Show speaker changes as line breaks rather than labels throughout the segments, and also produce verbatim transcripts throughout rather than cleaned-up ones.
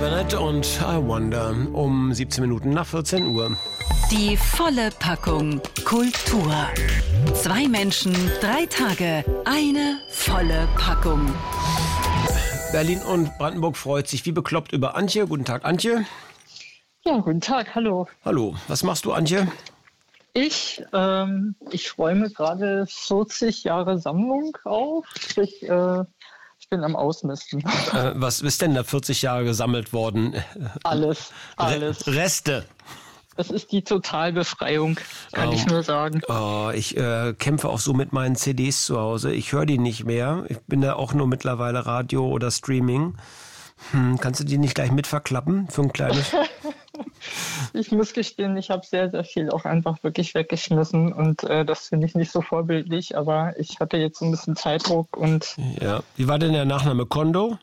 Bennett und I Wonder um siebzehn Minuten nach vierzehn Uhr.
Die volle Packung Kultur. Zwei Menschen, drei Tage, eine volle Packung.
Berlin und Brandenburg freut sich wie bekloppt über Antje. Guten Tag, Antje.
Ja, guten Tag, hallo.
Hallo, was machst du, Antje?
Ich, ähm, ich räume gerade vierzig Jahre Sammlung auf. Ich, äh, ich bin am Ausmisten.
Äh, was ist denn da vierzig Jahre gesammelt worden?
Alles, alles.
Re- Reste.
Das ist die Totalbefreiung, kann
Oh.
ich nur sagen.
Oh, ich äh, kämpfe auch so mit meinen C Ds zu Hause. Ich höre die nicht mehr. Ich bin da auch nur mittlerweile Radio oder Streaming. Hm, kannst du die nicht gleich mit verklappen für ein kleines...
Ich muss gestehen, ich habe sehr, sehr viel auch einfach wirklich weggeschmissen und äh, das finde ich nicht so vorbildlich, aber ich hatte jetzt so ein bisschen Zeitdruck und...
Ja. Wie war denn der Nachname? Kondo?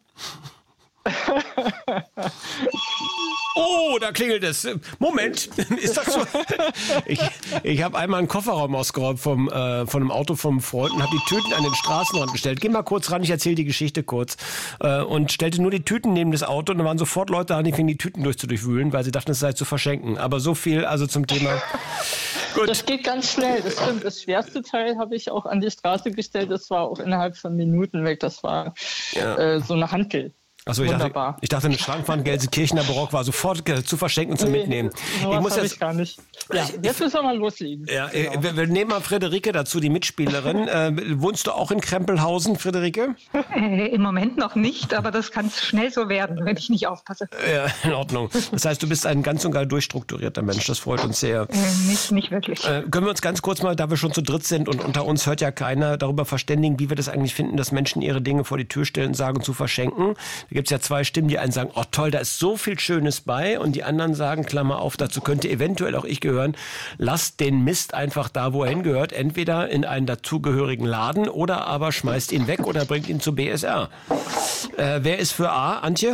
Oh, da klingelt es. Moment, ist das so? Ich, ich habe einmal einen Kofferraum ausgeräumt vom, äh, von einem Auto vom Freund und habe die Tüten an den Straßenrand gestellt. Geh mal kurz ran, ich erzähle die Geschichte kurz. Äh, und stellte nur die Tüten neben das Auto und da waren sofort Leute an, die fingen die Tüten durchzudurchwühlen, weil sie dachten, es sei zu verschenken. Aber so viel also zum Thema... Gut.
Das geht ganz schnell, das stimmt. Das schwerste Teil habe ich auch an die Straße gestellt. Das war auch innerhalb von Minuten weg. Das war
Ja.
äh, so eine Hantel.
Achso, ich dachte,
Wunderbar.
ich dachte, eine Schrankwand Gelsenkirchener Barock war sofort äh, zu verschenken und zu mitnehmen.
So
Ich muss
habe
jetzt,
ich gar nicht. Ja, jetzt müssen wir mal loslegen.
ja,
Genau.
äh, wir, wir nehmen mal Friederike dazu, die Mitspielerin. Äh, wohnst du auch in Krempelhausen, Friederike?
Äh, Im Moment noch nicht, aber das kann schnell so werden, wenn ich nicht aufpasse.
Ja, in Ordnung. Das heißt, du bist ein ganz und gar durchstrukturierter Mensch. Das freut uns sehr.
Äh, nicht, nicht wirklich.
Äh, können wir uns ganz kurz mal, da wir schon zu dritt sind und unter uns hört ja keiner, darüber verständigen, wie wir das eigentlich finden, dass Menschen ihre Dinge vor die Tür stellen und sagen, zu verschenken. Da gibt es ja zwei Stimmen, die einen sagen, oh toll, da ist so viel Schönes bei, und die anderen sagen, Klammer auf, dazu könnte eventuell auch ich gehören, lasst den Mist einfach da, wo er hingehört, entweder in einen dazugehörigen Laden oder aber schmeißt ihn weg oder bringt ihn zu B S R. Äh, wer ist für A, Antje?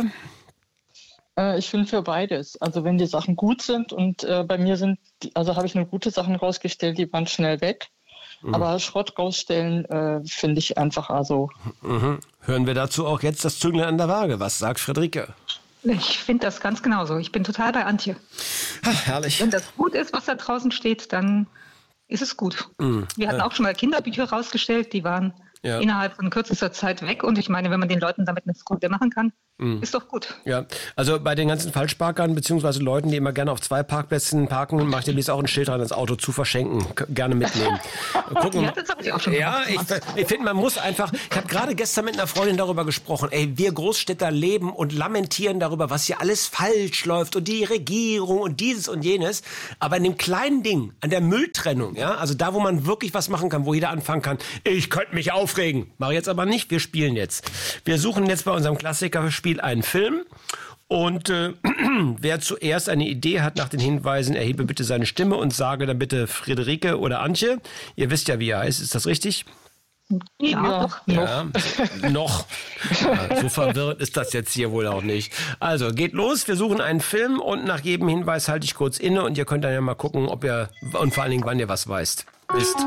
Äh, ich bin für beides. Also wenn die Sachen gut sind und äh, bei mir sind, die, also habe ich nur gute Sachen rausgestellt, die waren schnell weg. Mhm. Aber Schrott rausstellen äh, finde ich einfach also.
Mhm. Hören wir dazu auch jetzt das Zünglein an der Waage. Was sagt Friederike?
Ich finde das ganz genauso. Ich bin total bei Antje.
Ach, herrlich.
Wenn das gut ist, was da draußen steht, dann ist es gut.
Mhm.
Wir hatten auch schon mal Kinderbücher rausgestellt, die waren
Ja.
innerhalb von kürzester Zeit weg. Und ich meine, wenn man den Leuten damit eine Freude machen kann, mhm. ist doch gut.
Ja, also bei den ganzen Falschparkern beziehungsweise Leuten, die immer gerne auf zwei Parkplätzen parken, macht ihr dies auch ein Schild dran, das Auto zu verschenken. K- gerne mitnehmen. Gucken.
Ja, das habe ich auch schon
Ja,
gemacht.
ich, ich finde, man muss einfach, ich habe gerade gestern mit einer Freundin darüber gesprochen, ey, wir Großstädter leben und lamentieren darüber, was hier alles falsch läuft und die Regierung und dieses und jenes, aber in dem kleinen Ding, an der Mülltrennung, ja, also da, wo man wirklich was machen kann, wo jeder anfangen kann, ich könnte mich aufregen, mache jetzt aber nicht, wir spielen jetzt. Wir suchen jetzt bei unserem Klassikerspiel einen Film. Und äh, wer zuerst eine Idee hat nach den Hinweisen, erhebe bitte seine Stimme und sage dann bitte Friederike oder Antje. Ihr wisst ja, wie er heißt. Ist das richtig?
Ja,
Ja.
doch.
Ja, noch. Ja, so verwirrend ist das jetzt hier wohl auch nicht. Also, geht los. Wir suchen einen Film und nach jedem Hinweis halte ich kurz inne und ihr könnt dann ja mal gucken, ob ihr, und vor allen Dingen, wann ihr was weißt. Wisst.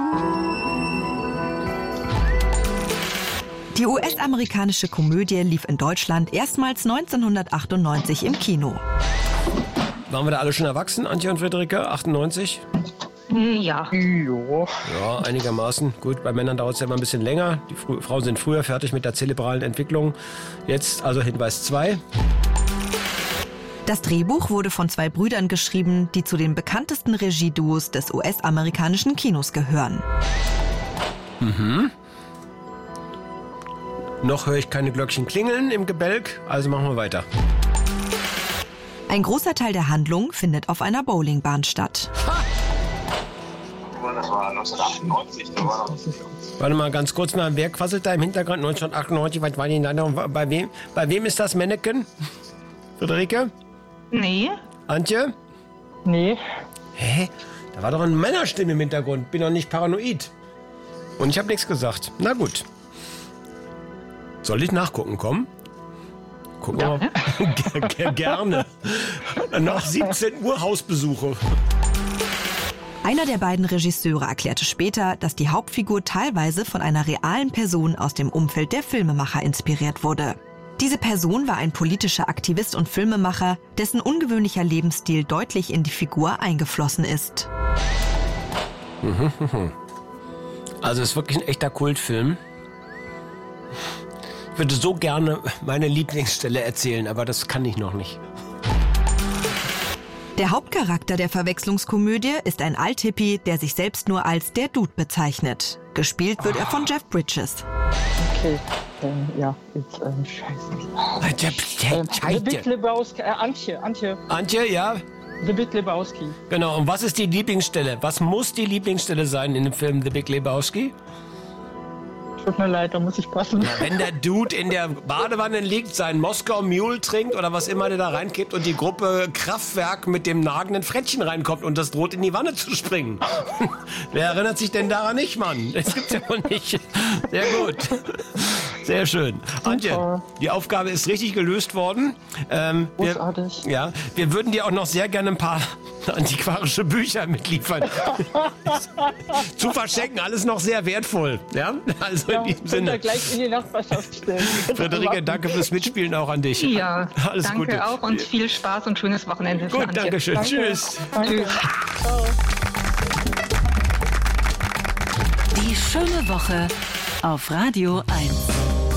Die U S-amerikanische Komödie lief in Deutschland erstmals neunzehnhundertachtundneunzig im Kino.
Waren wir da alle schon erwachsen, Antje und Friederike? achtundneunzig?
Ja.
Jo.
Ja, einigermaßen. Gut, bei Männern dauert es ja immer ein bisschen länger. Die Fr- Frauen sind früher fertig mit der zerebralen Entwicklung. Jetzt also Hinweis zwei.
Das Drehbuch wurde von zwei Brüdern geschrieben, die zu den bekanntesten Regieduos des U S-amerikanischen Kinos gehören.
Mhm. Noch höre ich keine Glöckchen klingeln im Gebälk, also machen wir weiter.
Ein großer Teil der Handlung findet auf einer Bowlingbahn statt.
Das war neunzehnhundertachtundneunzig. Da war noch
Warte mal ganz kurz mal, wer quasselt da im Hintergrund neunzehnhundertachtundneunzig? Was war denn da noch? Bei wem, bei wem ist das Mannequin? Friederike?
Nee.
Antje?
Nee.
Hä? Da war doch eine Männerstimme im Hintergrund. Bin doch nicht paranoid. Und ich habe nichts gesagt. Na gut. Soll ich nachgucken kommen? Gucken wir mal. Ger- ger- Gerne. Nach siebzehn Uhr Hausbesuche.
Einer der beiden Regisseure erklärte später, dass die Hauptfigur teilweise von einer realen Person aus dem Umfeld der Filmemacher inspiriert wurde. Diese Person war ein politischer Aktivist und Filmemacher, dessen ungewöhnlicher Lebensstil deutlich in die Figur eingeflossen ist.
Also es ist wirklich ein echter Kultfilm. Ich würde so gerne meine Lieblingsstelle erzählen, aber das kann ich noch nicht.
Der Hauptcharakter der Verwechslungskomödie ist ein Althippie, der sich selbst nur als der Dude bezeichnet. Gespielt wird er von Jeff Bridges.
Okay, ähm, ja, jetzt, ähm, scheiße.
Ähm,
The Big Lebowski, äh, Antje, Antje.
Antje, ja?
The Big Lebowski.
Genau, und was ist die Lieblingsstelle? Was muss die Lieblingsstelle sein in dem Film The Big Lebowski?
Tut mir leid, da muss ich passen.
Ja, wenn der Dude in der Badewanne liegt, seinen Moskau Mule trinkt oder was immer der da reinkippt und die Gruppe Kraftwerk mit dem nagenden Frettchen reinkommt und das droht in die Wanne zu springen. Wer erinnert sich denn daran nicht, Mann? Das gibt's ja wohl nicht. Sehr gut. Sehr schön. Antje, die Aufgabe ist richtig gelöst worden. Ähm, wir,
Großartig.
ja, wir würden dir auch noch sehr gerne ein paar antiquarische Bücher mitliefern. Zu verschenken, alles noch sehr wertvoll. Ja, also
Ja,
in diesem
könnt
Sinne.
ihr gleich in die Nachbarschaft stellen.
Friederike, danke fürs Mitspielen auch an dich.
Ja,
Alles
danke
Gute.
auch und viel Spaß und schönes Wochenende für
Gut,
Antje.
danke schön.
Danke.
Tschüss.
Danke. Ciao.
Die schöne Woche auf Radio eins.